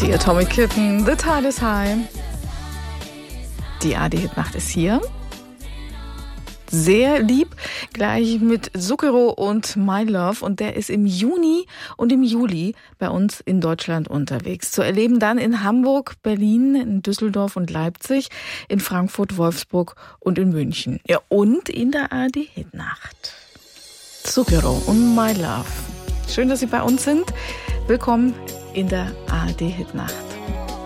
Die Atomic Kitten, The Tide is High. Die AD-Hit-Nacht ist hier. Sehr lieb, gleich mit Zucchero und My Love. Und der ist im Juni und im Juli bei uns in Deutschland unterwegs. Zu erleben dann in Hamburg, Berlin, in Düsseldorf und Leipzig, in Frankfurt, Wolfsburg und in München. Ja, und in der AD-Hit-Nacht. Zucchero und My Love. Schön, dass Sie bei uns sind. Willkommen in der AD-Hit-Nacht.